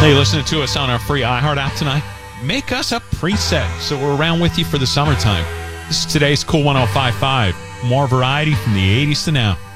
Hey, listening to us on our free iHeart app tonight? Make us a preset so we're around with you for the summertime. This is today's Cool 105.5. More variety from the 80s to now.